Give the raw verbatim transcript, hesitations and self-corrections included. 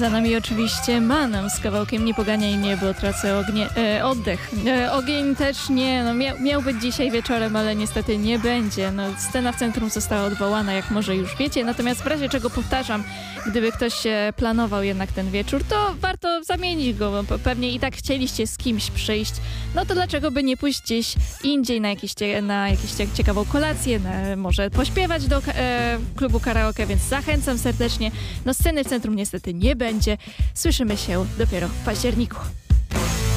Za nami oczywiście Manem z kawałkiem Nie poganiaj mnie, bo tracę ognie, e, oddech. E, ogień też nie, no mia, miał być dzisiaj wieczorem, ale niestety nie będzie. No, scena w centrum została odwołana, jak może już wiecie, natomiast w razie czego powtarzam, gdyby ktoś e, planował jednak ten wieczór, to warto zamienić go, bo pewnie i tak chcieliście z kimś przyjść, no to dlaczego by nie pójść gdzieś indziej na, jakieś cie, na jakąś ciekawą kolację, na, może pośpiewać do e, klubu karaoke, więc zachęcam serdecznie. No sceny w centrum niestety nie będzie. Słyszymy się dopiero w październiku.